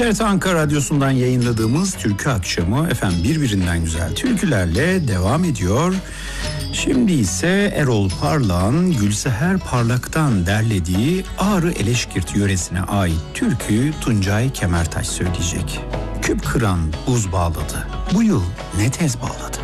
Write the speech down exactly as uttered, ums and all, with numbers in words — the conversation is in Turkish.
T R T Ankara Radyosu'ndan yayınladığımız Türkü Akşamı efendim birbirinden güzel türkülerle devam ediyor. Şimdi ise Erol Parlak'ın Gülseher Parlak'tan derlediği Ağrı Eleşkirt yöresine ait türküyü Tuncay Kemertaş söyleyecek. Küp kıran buz bağladı, bu yıl ne tez bağladı.